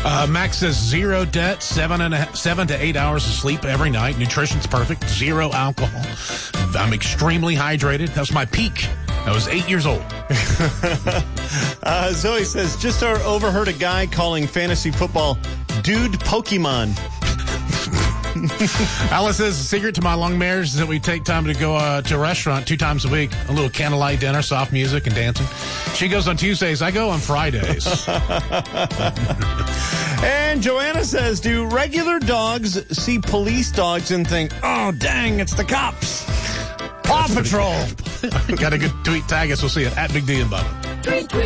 Max says 0 debt, 7 to 8 hours of sleep every night. Nutrition's perfect, 0 alcohol. I'm extremely hydrated. That was my peak. I was 8 years old. Zoe says, just overheard a guy calling fantasy football Dude Pokemon. Alice says, the secret to my long marriage is that we take time to go to a restaurant 2 times a week. A little candlelight dinner, soft music, and dancing. She goes on Tuesdays. I go on Fridays. And Joanna says, do regular dogs see police dogs and think, oh, dang, it's the cops? Paw Patrol. Got a good tweet. Tag us. We'll see it at Big D and Bubba.